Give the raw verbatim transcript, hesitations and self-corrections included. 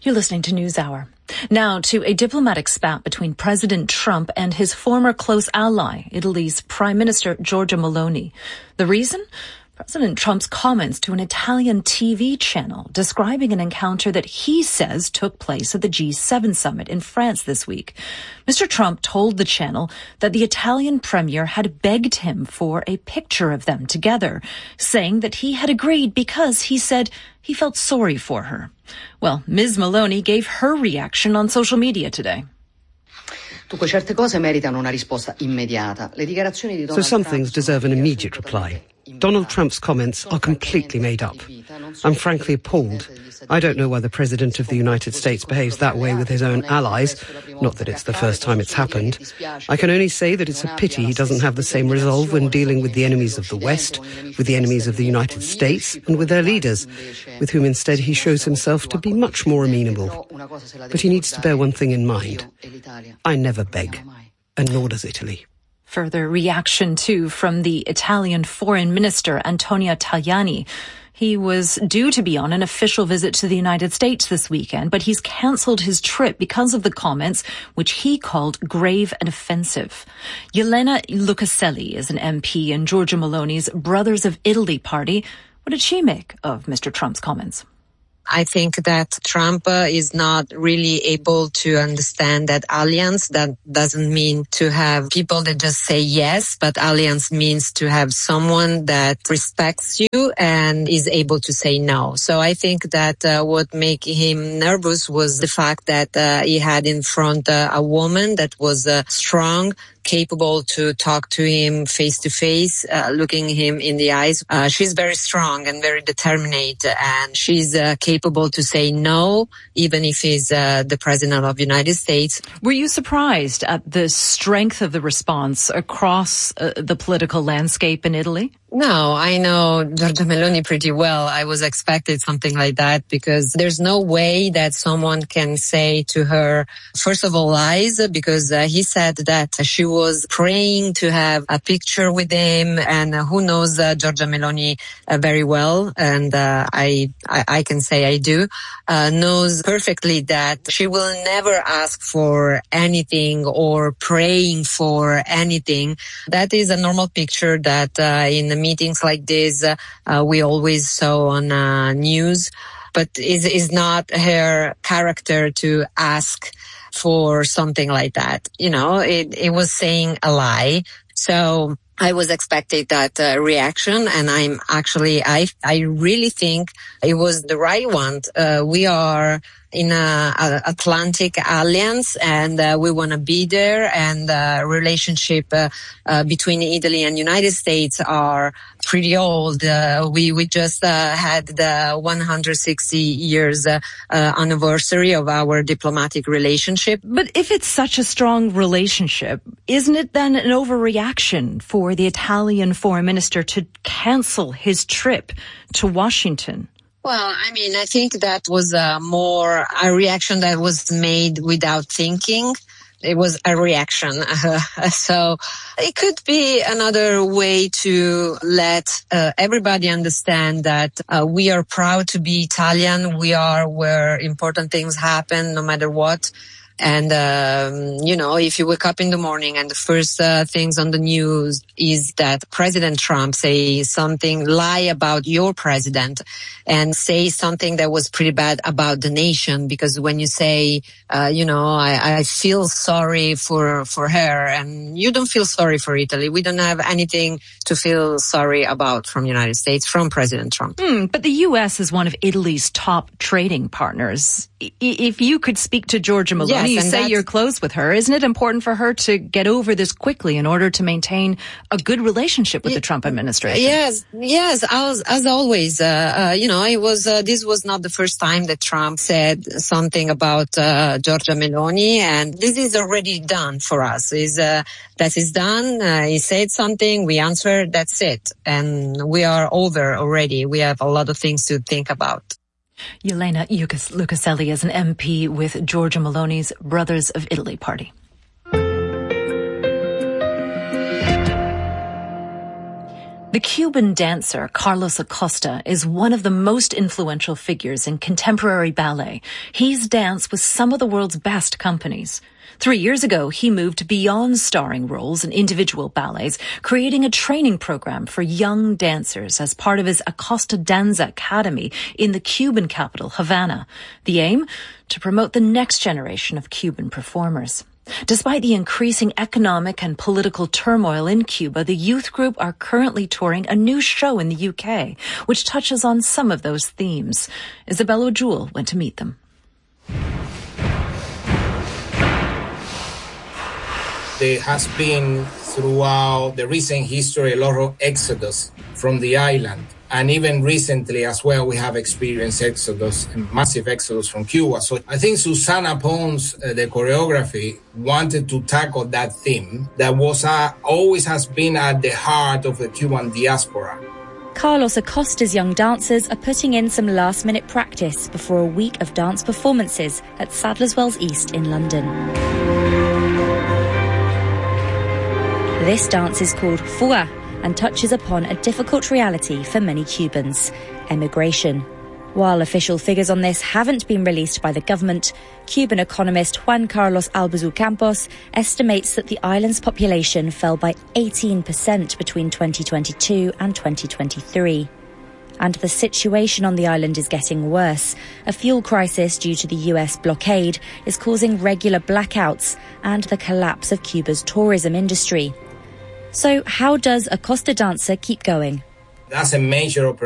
You're listening to NewsHour. Now to a diplomatic spat between President Trump and his former close ally, Italy's Prime Minister Giorgia Meloni. The reason? President Trump's comments to an Italian T V channel describing an encounter that he says took place at the G seven summit in France this week. Mister Trump told the channel that the Italian premier had begged him for a picture of them together, saying that he had agreed because he said he felt sorry for her. Well, Miz Meloni gave her reaction on social media today. So some things deserve an immediate reply. Donald Trump's comments are completely made up. I'm frankly appalled. I don't know why the President of the United States behaves that way with his own allies. Not that it's the first time it's happened. I can only say that it's a pity he doesn't have the same resolve when dealing with the enemies of the West, with the enemies of the United States, and with their leaders, with whom instead he shows himself to be much more amenable. But he needs to bear one thing in mind. I never beg, and nor does Italy. Further reaction, too, from the Italian Foreign Minister, Antonio Tajani. He was due to be on an official visit to the United States this weekend, but he's cancelled his trip because of the comments, which he called grave and offensive. Elena Lucaselli is an M P in Giorgia Meloni's Brothers of Italy party. What did she make of Mister Trump's comments? I think that Trump uh, is not really able to understand that alliance. That doesn't mean to have people that just say yes, but alliance means to have someone that respects you and is able to say no. So I think that uh, what made him nervous was the fact that uh, he had in front uh, a woman that was uh, strong, capable to talk to him face to face, uh, looking him in the eyes. Uh, she's very strong and very determined, and she's uh, capable to say no, even if he's uh, the president of the United States. Were you surprised at the strength of the response across uh, the political landscape in Italy? No, I know Giorgia Meloni pretty well. I was expecting something like that because there's no way that someone can say to her, first of all, lies, because uh, he said that she was praying to have a picture with him, and uh, who knows uh, Giorgia Meloni uh, very well, and uh, I, I I can say I do, uh, knows perfectly that she will never ask for anything or praying for anything. That is a normal picture that uh, in meetings like this, uh, uh, we always saw on uh, news, but is is not her character to ask for something like that. You know, it, it was saying a lie. So I was expecting that uh, reaction, and I'm actually, I, I really think it was the right one. Uh, we are in a, a Atlantic alliance, and uh, we want to be there, and uh, relationship uh, uh, between Italy and United States are pretty old. Uh, we we just uh, had the one hundred sixty years uh, uh, anniversary of our diplomatic relationship. But if it's such a strong relationship, isn't it then an overreaction for the Italian foreign minister to cancel his trip to Washington? Well, I mean, I think that was uh, more a reaction that was made without thinking. It was a reaction. Uh, so it could be another way to let uh, everybody understand that uh, we are proud to be Italian. We are where important things happen, no matter what. And, um, you know, if you wake up in the morning and the first uh, things on the news is that President Trump say something, lie about your president and say something that was pretty bad about the nation, because when you say, uh, you know, I, I feel sorry for, for her, and you don't feel sorry for Italy. We don't have anything to feel sorry about from the United States, from President Trump. Mm, but the U S is one of Italy's top trading partners. I- if you could speak to Giorgia Meloni, yes, you say you're close with her. Isn't it important for her to get over this quickly in order to maintain a good relationship with the Trump administration? Yes, yes, as, as always. Uh, uh, you know, it was, uh, this was not the first time that Trump said something about uh, Giorgia Meloni, and this is already done for us. Is uh, that is done. Uh, he said something, we answered, that's it. And we are over already. We have a lot of things to think about. Elena Lucaselli is an M P with Giorgia Meloni's Brothers of Italy party. The Cuban dancer Carlos Acosta is one of the most influential figures in contemporary ballet. He's danced with some of the world's best companies. Three years ago, he moved beyond starring roles in individual ballets, creating a training program for young dancers as part of his Acosta Danza Academy in the Cuban capital, Havana. The aim? To promote the next generation of Cuban performers. Despite the increasing economic and political turmoil in Cuba, the youth group are currently touring a new show in the U K, which touches on some of those themes. Isabella O'Jewell went to meet them. There has been, throughout the recent history, a lot of exodus from the island. And even recently as well, we have experienced exodus, massive exodus from Cuba. So I think Susana Pons, uh, the choreography, wanted to tackle that theme that was uh, always has been at the heart of the Cuban diaspora. Carlos Acosta's young dancers are putting in some last-minute practice before a week of dance performances at Sadler's Wells East in London. This dance is called Fuga and touches upon a difficult reality for many Cubans, emigration. While official figures on this haven't been released by the government, Cuban economist Juan Carlos Albizu Campos estimates that the island's population fell by eighteen percent between twenty twenty-two and twenty twenty-three. And the situation on the island is getting worse. A fuel crisis due to the U S blockade is causing regular blackouts and the collapse of Cuba's tourism industry. So how does Acosta Dancer keep going? That's a major operation.